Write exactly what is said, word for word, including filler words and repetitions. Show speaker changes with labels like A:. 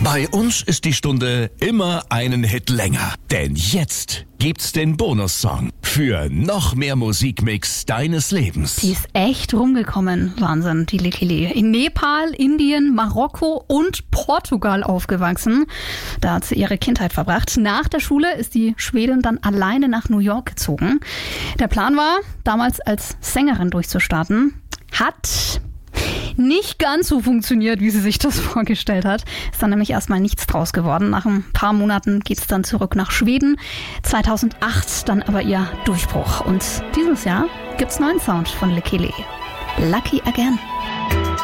A: Bei uns ist die Stunde immer einen Hit länger. Denn jetzt gibt's den Bonussong für noch mehr Musikmix deines Lebens.
B: Die ist echt rumgekommen. Wahnsinn, die Lekele. In Nepal, Indien, Marokko und Portugal aufgewachsen. Da hat sie ihre Kindheit verbracht. Nach der Schule ist die Schwedin dann alleine nach New York gezogen. Der Plan war, damals als Sängerin durchzustarten. Hat nicht ganz so funktioniert, wie sie sich das vorgestellt hat. Ist dann nämlich erstmal nichts draus geworden. Nach ein paar Monaten geht es dann zurück nach Schweden. zweitausendacht dann aber ihr Durchbruch. Und dieses Jahr gibt's neuen Sound von Lekele. Lucky Again.